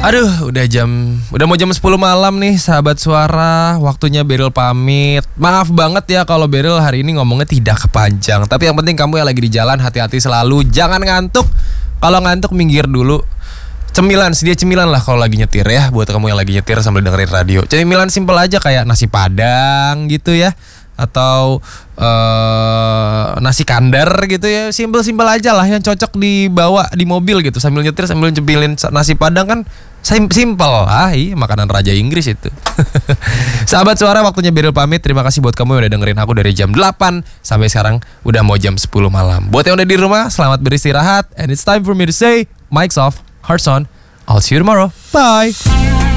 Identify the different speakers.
Speaker 1: Aduh, udah mau jam 10 malam nih sahabat suara. Waktunya Beril pamit. Maaf banget ya kalau Beril hari ini ngomongnya tidak kepanjang. Tapi yang penting kamu yang lagi di jalan hati-hati selalu. Jangan ngantuk. Kalau ngantuk minggir dulu. Sedia cemilan lah kalau lagi nyetir ya. Buat kamu yang lagi nyetir sambil dengerin radio. Cemilan simple aja kayak nasi padang gitu ya. Atau nasi kandar gitu ya. Simple aja lah yang cocok dibawa di mobil gitu. Sambil nyetir sambil cemilin nasi padang kan simple. Iya, makanan Raja Inggris itu. Sahabat suara, waktunya Beril pamit. Terima kasih buat kamu yang udah dengerin aku dari jam 8 sampai sekarang udah mau jam 10 malam. Buat yang udah di rumah, selamat beristirahat. And it's time for me to say, mic's off, hearts on. I'll see you tomorrow. Bye.